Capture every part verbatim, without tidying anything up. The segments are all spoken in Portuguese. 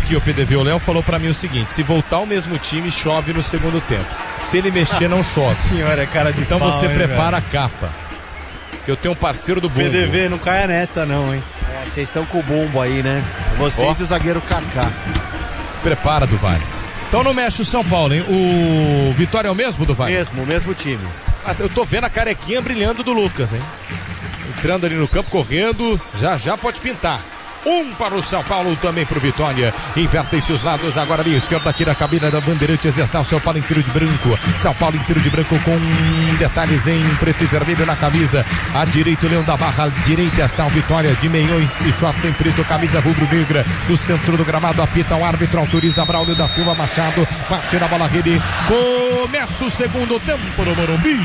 aqui, o P D V, o Léo falou pra mim o seguinte: se voltar o mesmo time, chove no segundo tempo. Se ele mexer, não chove. Senhora, é cara de Então pau, você hein, prepara velho? a capa. Que eu tenho um parceiro do bumbo. P D V, não caia nessa não, hein? É, vocês estão com o bumbo aí, né? Vocês Ó. e o zagueiro Kaká. Se prepara, do Vale. Então não mexe o São Paulo, hein? O Vitória é o mesmo, do Vale? Mesmo, o mesmo time. Ah, eu tô vendo a carequinha brilhando do Lucas, hein? Entrando ali no campo, correndo, já já pode pintar. Um para o São Paulo, também para o Vitória. Invertem-se os lados, agora ali, esquerda aqui na cabine da Bandeirantes. Está o São Paulo inteiro de branco. São Paulo inteiro de branco com detalhes em preto e vermelho na camisa. À direita, o Leão da Barra. À direita está o Vitória de meiões e shorts em preto. Camisa rubro-negra. No centro do gramado, apita o árbitro, autoriza Braulio da Silva Machado. Bate na bola, rede. Começa o segundo tempo no Morumbi.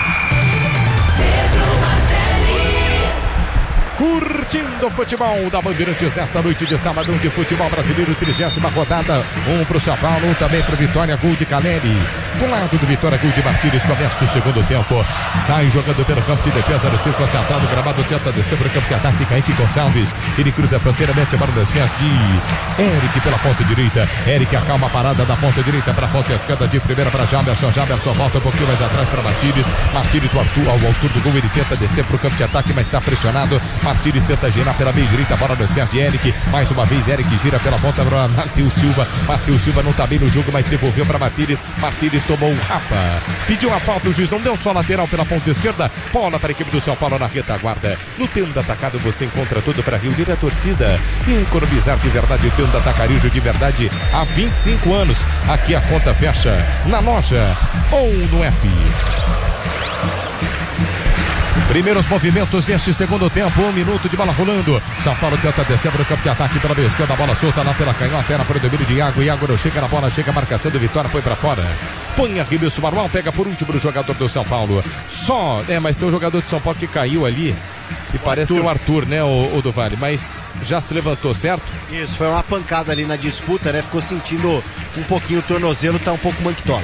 Curtindo o futebol da Bandeirantes nesta noite de sábado de futebol brasileiro, trigésima rodada. Um para o São Paulo, um também para o Vitória, gol de Caleri. Do lado do Vitória, gol de Martínez. Começa o segundo tempo. Sai jogando pelo campo de defesa no círculo central do gramado. Tenta descer para o campo de ataque. Kaique Gonçalves. Ele cruza a fronteira, mete a bola nas pés de Eric pela ponta direita. Eric acalma a parada da ponta direita para a ponta esquerda de primeira para Jamerson. Jamerson volta um pouquinho mais atrás para Martínez. Martínez ao altura, ao altura do gol. Ele tenta descer para o campo de ataque, mas está pressionado. Martínez tenta girar pela meia direita, bola nos pés de Eric. Mais uma vez, Eric gira pela ponta para Matheus Silva. Matheus Silva não está bem no jogo, mas devolveu para Martínez. Martínez tomou um rapa. Pediu a falta, o juiz não deu, só lateral pela ponta esquerda. Bola para a equipe do São Paulo na retaguarda. No Tenda Atacado você encontra tudo para reunir a torcida e economizar de verdade. O Tenda Atacarejo de verdade há vinte e cinco anos. Aqui a conta fecha na loja ou no app. Primeiros movimentos deste segundo tempo, um minuto de bola rolando. São Paulo tenta descer para o campo de ataque pela meia esquerda, a bola solta lá pela canhota, era para o domínio de Iago. Iago não chega na bola, chega a marcação do Vitória, foi para fora. Põe arremesso manual, pega por último o jogador do São Paulo. Só, é, mas tem um jogador de São Paulo que caiu ali. E parece ser o Arthur, né, o, o do Vale, mas já se levantou, certo? Isso, foi uma pancada ali na disputa, né? Ficou sentindo um pouquinho o tornozelo, tá um pouco manquitola.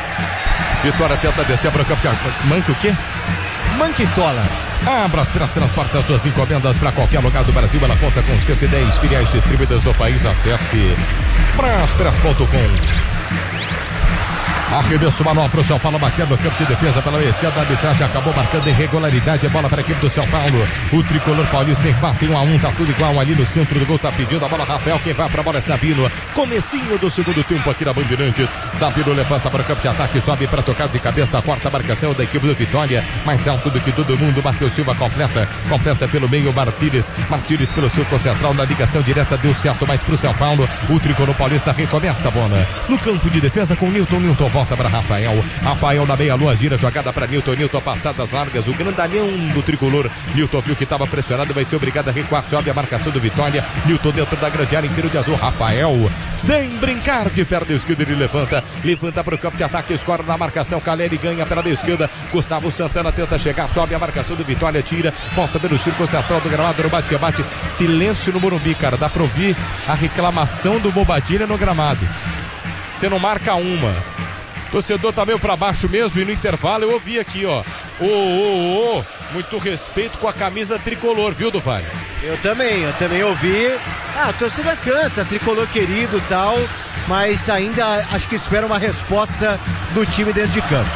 Vitória tenta descer para o campo de ataque. Manque o quê? Manquitola. Abra as pressas, transporta suas encomendas para qualquer lugar do Brasil. Ela conta com cento e dez filiais distribuídas no país. Acesse braspress ponto com. Arremesso manual para o São Paulo, marcando o campo de defesa pela esquerda. A arbitragem acabou marcando irregularidade. A bola para a equipe do São Paulo. O tricolor paulista empata em um a um. Tá tudo igual ali no centro do gol. Tá pedindo a bola Rafael. Quem vai para a bola é Sabino. Comecinho do segundo tempo aqui na Bandeirantes. Sabino levanta para o campo de ataque. Sobe para tocar de cabeça. Quarta marcação da equipe do Vitória. Mais alto do que todo mundo. Matheus Silva completa. Completa pelo meio. Martínez. Martínez pelo círculo central. Na ligação direta deu certo. Mas para o São Paulo. O tricolor paulista recomeça a bola. No campo de defesa com Newton. Newton volta para Rafael. Rafael na meia-lua, gira, jogada para Newton. Newton, passadas largas, o grandalhão do tricolor. Newton viu que estava pressionado, vai ser obrigado a recuar. Sobe a marcação do Vitória. Newton dentro da grande área, inteiro de azul. Rafael, sem brincar de perna esquerda, ele levanta. Levanta para o campo de ataque, escora na marcação. Caleri ganha pela meia esquerda. Gustavo Santana tenta chegar, sobe a marcação do Vitória, tira, volta pelo círculo central do gramado, no bate-rebate. Silêncio no Morumbi, cara. Dá para ouvir a reclamação do Bobadilha no gramado. Você não marca uma. Torcedor tá meio pra baixo mesmo, e no intervalo eu ouvi aqui, ó. Ô, ô, ô, muito respeito com a camisa tricolor, viu, do Vale? Eu também, eu também ouvi. Ah, a torcida canta, tricolor querido e tal, mas ainda acho que espera uma resposta do time dentro de campo.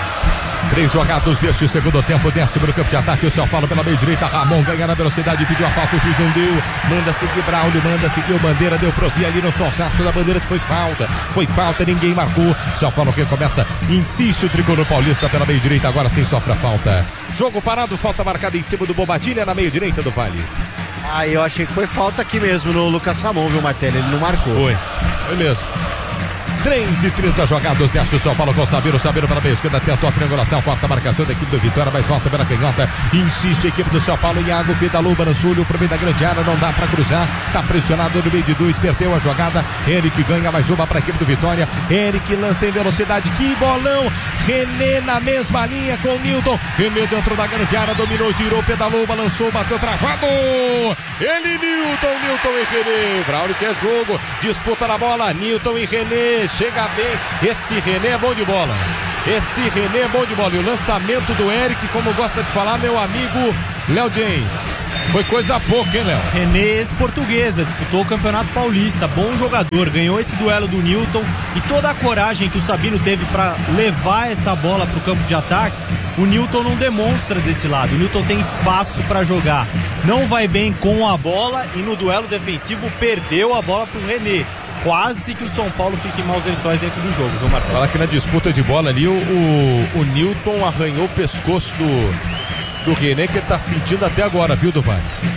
Três jogados deste segundo tempo, décimo no campo de ataque, o São Paulo pela meia direita, Ramon ganha na velocidade, pediu a falta, o juiz não deu, manda seguir Braulio, manda seguir o Bandeira, deu pro ouvir ali no solsaço da Bandeira, foi falta, foi falta, ninguém marcou, São Paulo recomeça, insiste o tricolor paulista pela meia direita, agora sim sofre a falta. Jogo parado, falta marcada em cima do Bobadilha na meia direita do Vale. Ah, eu achei que foi falta aqui mesmo no Lucas Ramon, viu, Martelli? Ele não marcou. Foi, foi mesmo. três e trinta jogados desse São Paulo com o Sabino, Sabino pela meia esquerda, tentou a triangulação, quarta marcação da equipe do Vitória, mas volta pela canhota, insiste a equipe do São Paulo, Iago pedalou, Barançulho pro meio da grande área, não dá pra cruzar, tá pressionado no meio de dois, perdeu a jogada, Eric ganha mais uma pra equipe do Vitória, Eric lança em velocidade, que bolão, René na mesma linha com o Newton, René dentro da grande área, dominou, girou, pedalou, balançou, bateu travado, ele Newton, Newton e René, Braulio quer jogo, disputa na bola, Newton e René, chega bem, esse René é bom de bola, esse René é bom de bola, e o lançamento do Eric, como gosta de falar meu amigo Léo James. Foi coisa pouca, hein, Léo? René, ex-portuguesa, disputou o Campeonato Paulista, bom jogador, ganhou esse duelo do Newton e toda a coragem que o Sabino teve para levar essa bola para o campo de ataque, o Newton não demonstra desse lado. O Newton tem espaço para jogar, não vai bem com a bola e no duelo defensivo perdeu a bola para o René. Quase que o São Paulo fique em maus lençóis dentro do jogo, viu, Marcelo? Fala que na disputa de bola ali, o, o, o Newton arranhou o pescoço do, do René, que ele tá sentindo até agora, viu, Duvan?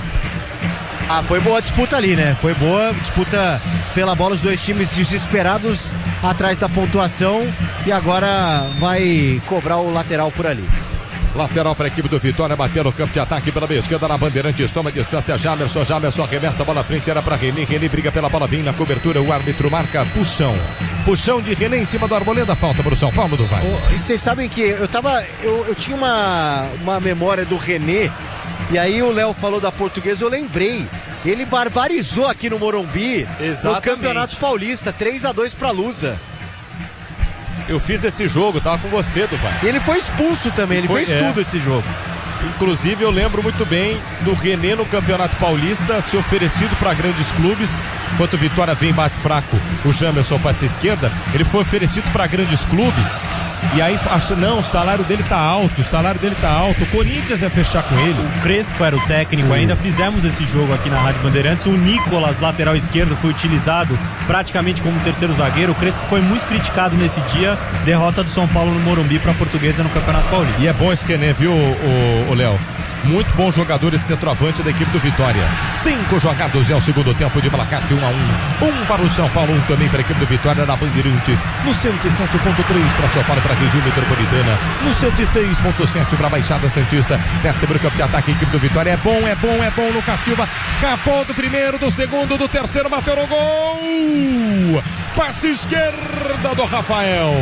Ah, foi boa a disputa ali, né? Foi boa disputa pela bola, os dois times desesperados atrás da pontuação e agora vai cobrar o lateral por ali. Lateral para a equipe do Vitória, bateu no campo de ataque pela meia esquerda na Bandeirantes, toma distância, Jamerson, Jamerson arremessa a bola à frente, era para René, René briga pela bola, vem na cobertura, o árbitro marca puxão, puxão de René em cima do Arboleda, falta para o São Paulo do Vai. Oh, e vocês sabem que eu tava, eu, eu tinha uma, uma memória do René, e aí o Léo falou da Portuguesa, eu lembrei, ele barbarizou aqui no Morumbi, Exatamente. No Campeonato Paulista, três a dois para Lusa. Eu fiz esse jogo, tava com você, Duvan. E ele foi expulso também, ele foi, fez é. tudo esse jogo. Inclusive eu lembro muito bem do René no Campeonato Paulista ser oferecido para grandes clubes, enquanto o Vitória vem bate fraco, o Jamerson passa à esquerda, ele foi oferecido para grandes clubes, e aí acha, não, o salário dele tá alto, o salário dele tá alto, o Corinthians ia fechar com ele. O Crespo era o técnico, uh. ainda fizemos esse jogo aqui na Rádio Bandeirantes, o Nicolas, lateral esquerdo, foi utilizado praticamente como terceiro zagueiro, o Crespo foi muito criticado nesse dia, derrota do São Paulo no Morumbi para a Portuguesa no Campeonato Paulista. E é bom esse René, viu, o, o Léo? Muito bom jogador esse centroavante da equipe do Vitória. Cinco jogados é o segundo tempo de placar de um a um. Um para o São Paulo, um também para a equipe do Vitória na Bandeirantes. No cento e sete ponto três para São Paulo, para a região metropolitana. No cento e seis ponto sete para a Baixada Santista. Desce para o campo de ataque a equipe do Vitória. É bom, é bom, é bom. Lucas Silva escapou do primeiro, do segundo, do terceiro, bateu no gol. Passe esquerda do Rafael.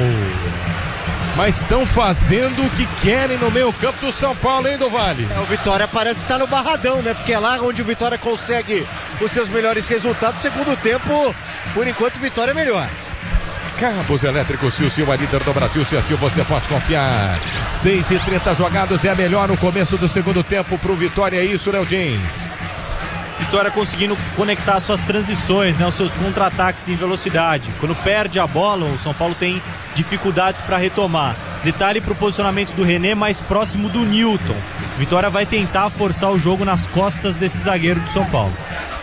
Mas estão fazendo o que querem no meio campo do São Paulo, hein, do Vale? É, o Vitória parece estar no Barradão, né? Porque é lá onde o Vitória consegue os seus melhores resultados. Segundo tempo, por enquanto, o Vitória é melhor. Cabos elétricos, se o Sil é líder do Brasil, se assim você pode confiar. seis e trinta jogados, é a melhor no começo do segundo tempo pro Vitória, é isso, Léo James? Vitória conseguindo conectar suas transições, né, os seus contra-ataques em velocidade. Quando perde a bola, o São Paulo tem dificuldades para retomar. Detalhe para o posicionamento do René mais próximo do Newton. Vitória vai tentar forçar o jogo nas costas desse zagueiro do São Paulo.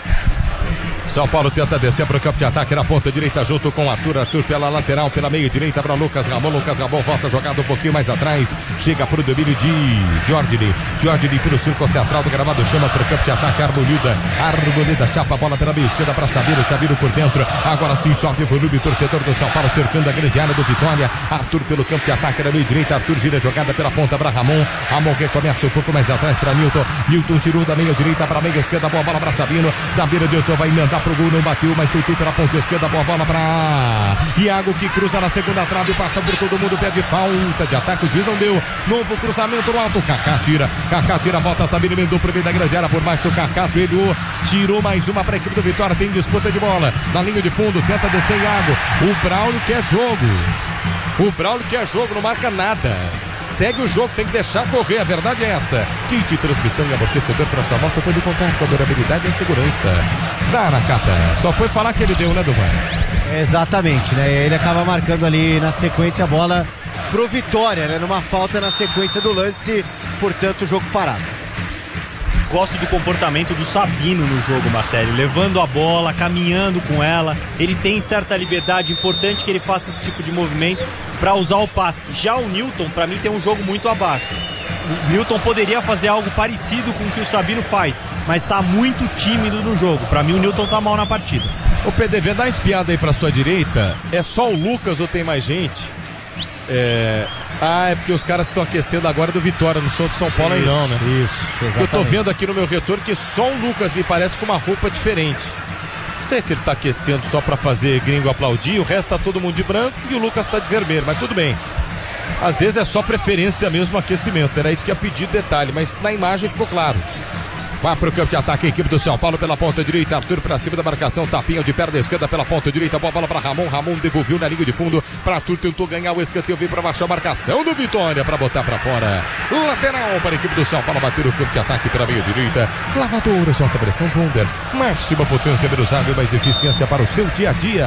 São Paulo tenta descer para o campo de ataque na ponta direita junto com Arthur, Arthur pela lateral, pela meia direita para Lucas Ramon, Lucas Ramon volta jogada um pouquinho mais atrás, chega para o domínio de Jordini, Jordini pelo círculo central do gramado, chama para o campo de ataque, Arbolida, Arbolida chapa a bola pela meia esquerda para Sabino, Sabino por dentro, agora sim sobe o volume, torcedor do São Paulo cercando a grande área do Vitória, Arthur pelo campo de ataque na meia direita, Arthur gira jogada pela ponta para Ramon, Ramon recomeça um pouco mais atrás para Newton, Newton tirou da meia direita para a meia esquerda, boa bola para Sabino, Sabino Newton vai emendar pro gol, não bateu, mas soltou pela ponta esquerda, boa bola para Iago, que cruza na segunda trave, passa por todo mundo, pede falta de ataque, o juiz não deu, novo cruzamento no alto, Kaká tira, Kaká tira, volta, Sabino emendou pro meio da grande área, por baixo, Kaká ajoelhou, tirou mais uma para a equipe do Vitória, tem disputa de bola, na linha de fundo, tenta descer Iago, o Braulio quer jogo, o Braulio quer jogo, não marca nada. Segue o jogo, tem que deixar correr, a verdade é essa. Kit transmissão e amortecedor para sua moto, pode contar com a durabilidade e a segurança. Dá na capa. Só foi falar que ele deu, né, Duvan? Exatamente, né? Ele acaba marcando ali na sequência a bola pro Vitória, né? Numa falta na sequência do lance, portanto o jogo parado. Gosto do comportamento do Sabino no jogo, Martelli, levando a bola, caminhando com ela, ele tem certa liberdade, importante que ele faça esse tipo de movimento para usar o passe. Já o Newton, para mim, tem um jogo muito abaixo. O Newton poderia fazer algo parecido com o que o Sabino faz, mas está muito tímido no jogo. Para mim, o Newton tá mal na partida. O P D V, dá uma espiada aí para sua direita, é só o Lucas ou tem mais gente? É... Ah, é porque os caras estão aquecendo agora do Vitória, não são do São Paulo aí não, né? Isso, exatamente. Eu tô vendo aqui no meu retorno que só o Lucas me parece com uma roupa diferente. Não sei se ele tá aquecendo só pra fazer gringo aplaudir, o resto tá todo mundo de branco e o Lucas tá de vermelho, mas tudo bem. Às vezes é só preferência mesmo, aquecimento, era isso que ia pedir detalhe, mas na imagem ficou claro. Vai pro campo de ataque a equipe do São Paulo pela ponta direita. Arthur pra cima da marcação. Tapinha de perna esquerda pela ponta direita. Boa bola pra Ramon. Ramon devolveu na linha de fundo. Pra Arthur, tentou ganhar o escanteio. Veio pra baixo a marcação do Vitória pra botar pra fora. Lateral para a equipe do São Paulo. Bater o campo de ataque pela meia direita. Lavadores, alta pressão Wunder. Máxima potência menos água e mais eficiência para o seu dia a dia.